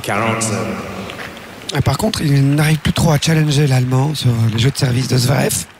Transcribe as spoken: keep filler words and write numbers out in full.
Par contre, il n'arrive plus trop à challenger l'Allemand sur les jeux de service de Zverev.